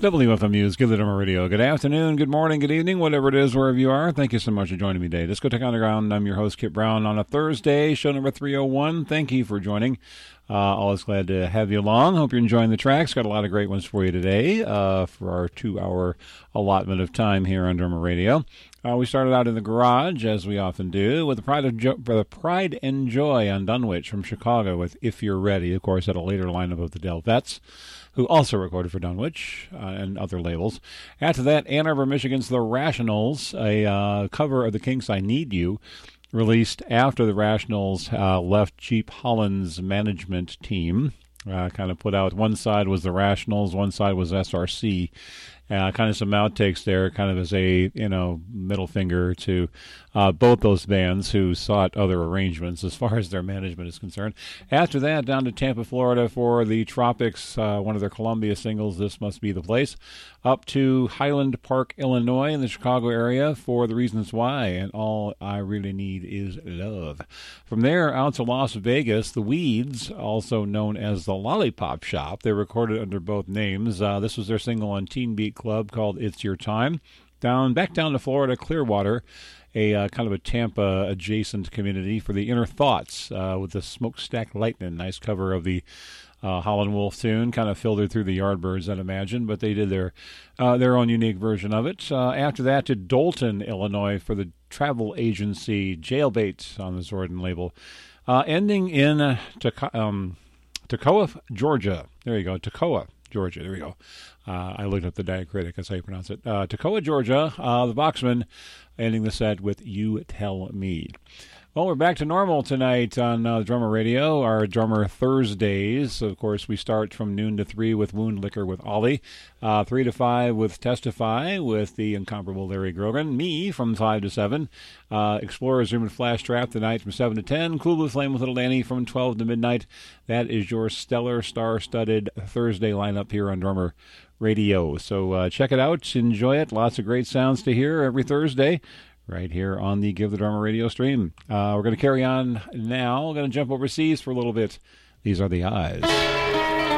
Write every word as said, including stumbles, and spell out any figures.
W F M U's Give the Drummer Radio. Good afternoon, good morning, good evening, whatever it is, wherever you are. Thank you so much for joining me today. Discotheque Underground, I'm your host, Kip Brown, on a Thursday, show number three oh one. Thank you for joining. Uh, always glad to have you along. Hope you're enjoying the tracks. Got a lot of great ones for you today uh, for our two-hour allotment of time here on Drummer Radio. Uh, we started out in the garage, as we often do, with the Pride, of jo- the Pride and Joy on Dunwich from Chicago with If You're Ready. Of course, at a later lineup of the Delvettes, who also recorded for Dunwich uh, and other labels. After that, Ann Arbor, Michigan's The Rationals, a uh, cover of the Kinks' I Need You, released after the Rationals uh, left Cheap Holland's management team. Uh, kind of put out, one side was the Rationals, one side was S R C. Uh, kind of some outtakes there, kind of as a, you know, middle finger to uh, both those bands who sought other arrangements as far as their management is concerned. After that, down to Tampa, Florida for the Tropics, uh, one of their Columbia singles, This Must Be the Place. Up to Highland Park, Illinois, in the Chicago area for The Reasons Why, and All I Really Need Is Love. From there, out to Las Vegas, The Weeds, also known as The Lollipop Shop. They recorded under both names. Uh, this was their single on Teen Beat Club called It's Your Time. Down, back down to Florida, Clearwater, a uh, kind of a Tampa adjacent community for the Inner Thoughts uh, with the Smokestack Lightning. Nice cover of the uh, Howlin' Wolf tune, kind of filtered through the Yardbirds, I'd imagine, but they did their uh, their own unique version of it. Uh, after that, to Dolton, Illinois, for the travel agency Jailbait on the Zordon label. Uh, ending in uh, Taco- um, Toccoa, Georgia. There you go, Toccoa, Georgia. There we go. Uh, I looked up the Diacritic, that's how you pronounce it. Uh, Toccoa, Georgia, uh, the Boxmen, ending the set with You Tell Me. Well, we're back to normal tonight on uh, Drummer Radio, our Drummer Thursdays. Of course, we start from noon to three with Wound Liquor with Ollie, uh, three to five with Testify with the incomparable Larry Grogan, me from five to seven, uh, Explorers Room and Flash Trap tonight from seven to ten, Cool Blue Flame with Little Danny from twelve to midnight. That is your stellar, star-studded Thursday lineup here on Drummer Radio. So uh, check it out, enjoy it. Lots of great sounds to hear every Thursday right here on the Give the Drummer Radio stream. Uh, we're going to carry on now. We're going to jump overseas for a little bit. These are the Eyes.